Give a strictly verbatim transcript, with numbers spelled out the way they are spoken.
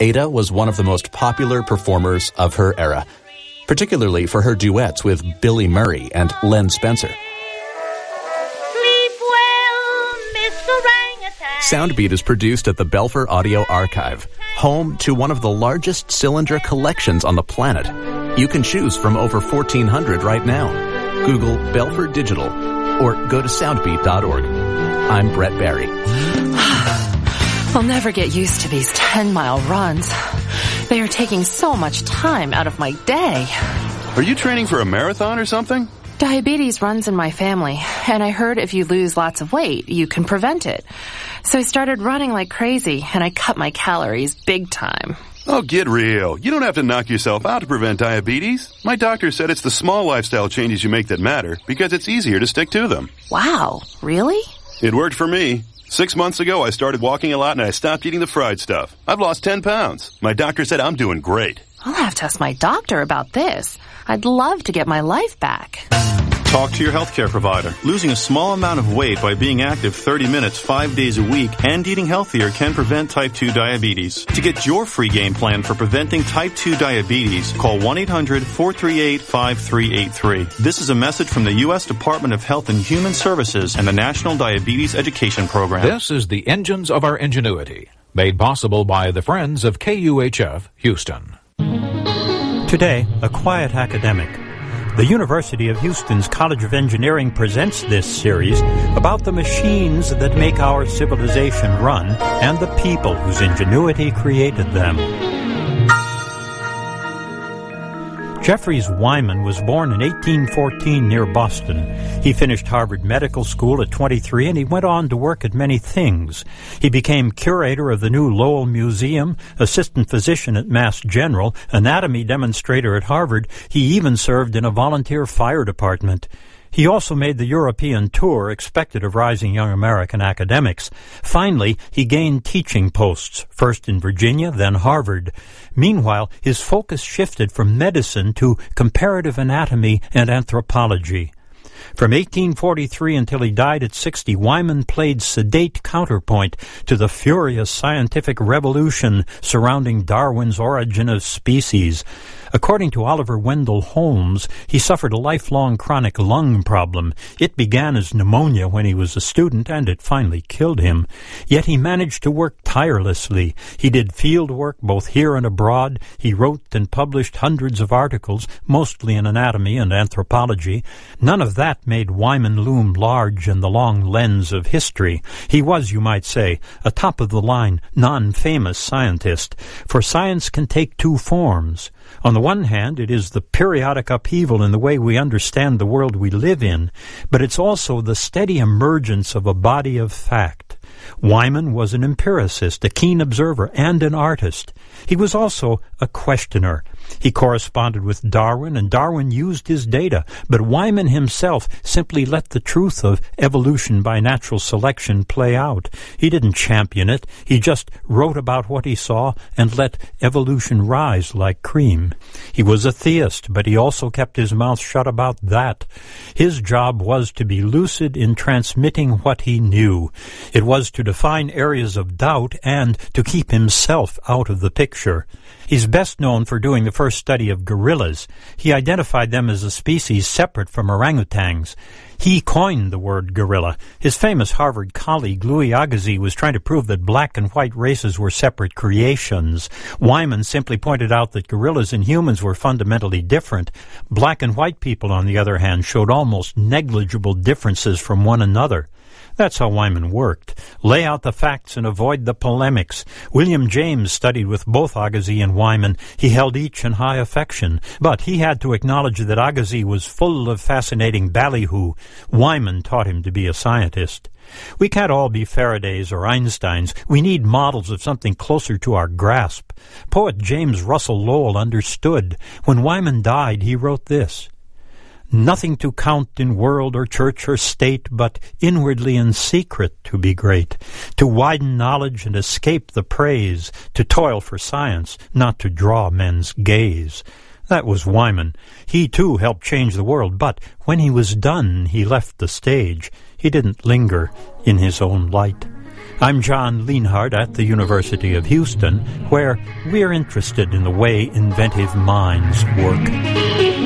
Ada was one of the most popular performers of her era, particularly for her duets with Billy Murray and Len Spencer. Sleep well, Mister Orangutan. Soundbeat is produced at the Belfer Audio Archive, home to one of the largest cylinder collections on the planet. You can choose from over fourteen hundred right now. Google Belfer Digital or go to soundbeat dot org. I'm Brett Barry. I'll never get used to these ten-mile runs. They are taking so much time out of my day. Are you training for a marathon or something? Diabetes runs in my family, and I heard if you lose lots of weight, you can prevent it. So I started running like crazy, and I cut my calories big time. Oh, get real. You don't have to knock yourself out to prevent diabetes. My doctor said it's the small lifestyle changes you make that matter because it's easier to stick to them. Wow, really? It worked for me. Six months ago, I started walking a lot and I stopped eating the fried stuff. I've lost ten pounds. My doctor said I'm doing great. I'll have to ask my doctor about this. I'd love to get my life back. Talk to your healthcare provider. Losing a small amount of weight by being active thirty minutes, five days a week, and eating healthier can prevent type two diabetes. To get your free game plan for preventing type two diabetes, call one eight hundred four three eight five three eight three. This is a message from the U S Department of Health and Human Services and the National Diabetes Education Program. This is the Engines of Our Ingenuity, made possible by the Friends of K U H F Houston. Today, a quiet academic. The University of Houston's College of Engineering presents this series about the machines that make our civilization run and the people whose ingenuity created them. Jeffries Wyman was born in eighteen fourteen near Boston. He finished Harvard Medical School at twenty-three, and he went on to work at many things. He became curator of the new Lowell Museum, assistant physician at Mass General, anatomy demonstrator at Harvard. He even served in a volunteer fire department. He also made the European tour expected of rising young American academics. Finally, he gained teaching posts, first in Virginia, then Harvard. Meanwhile, his focus shifted from medicine to comparative anatomy and anthropology. From eighteen forty-three until he died at sixty, Wyman played sedate counterpoint to the furious scientific revolution surrounding Darwin's Origin of Species. According to Oliver Wendell Holmes, he suffered a lifelong chronic lung problem. It began as pneumonia when he was a student, and it finally killed him. Yet he managed to work tirelessly. He did field work both here and abroad. He wrote and published hundreds of articles, mostly in anatomy and anthropology. None of that made Wyman loom large in the long lens of history. He was, you might say, a top-of-the-line, non-famous scientist. For science can take two forms. On the one hand, it is the periodic upheaval in the way we understand the world we live in, but it's also the steady emergence of a body of fact. Wyman was an empiricist, a keen observer, and an artist. He was also a questioner. He corresponded with Darwin, and Darwin used his data, but Wyman himself simply let the truth of evolution by natural selection play out. He didn't champion it. He just wrote about what he saw and let evolution rise like cream. He was a theist, but he also kept his mouth shut about that. His job was to be lucid in transmitting what he knew. It was to define areas of doubt and to keep himself out of the picture. He's best known for doing the first study of gorillas. He identified them as a species separate from orangutans. He coined the word gorilla. His famous Harvard colleague, Louis Agassiz, was trying to prove that black and white races were separate creations. Wyman simply pointed out that gorillas and humans were fundamentally different. Black and white people, on the other hand, showed almost negligible differences from one another. That's how Wyman worked. Lay out the facts and avoid the polemics. William James studied with both Agassiz and Wyman. He held each in high affection. But he had to acknowledge that Agassiz was full of fascinating ballyhoo. Wyman taught him to be a scientist. We can't all be Faradays or Einsteins. We need models of something closer to our grasp. Poet James Russell Lowell understood. When Wyman died, he wrote this: "Nothing to count in world or church or state, but inwardly in secret to be great, to widen knowledge and escape the praise, to toil for science, not to draw men's gaze." That was Wyman. He, too, helped change the world, but when he was done, he left the stage. He didn't linger in his own light. I'm John Lienhardt at the University of Houston, where we're interested in the way inventive minds work.